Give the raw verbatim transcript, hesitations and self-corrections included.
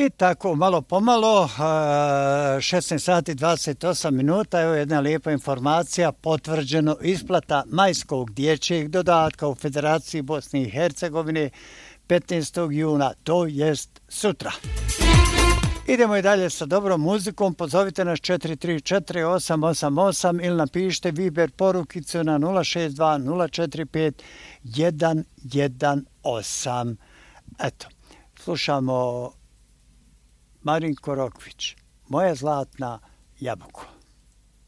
I tako malo pomalo, šesnaest sati dvadeset osam minuta, evo jedna lijepa informacija, potvrđeno isplata majskog dječjeg dodatka u Federaciji Bosne i Hercegovine petnaestog juna, to jest sutra. Idemo i dalje sa dobrom muzikom, pozovite nas četiri tri četiri osam osam osam ili napišite Viber porukicu na nula šest dva nula četiri pet jedan jedan osam. Eto, slušamo Marinko Rokvić, Moja zlatna jabuko.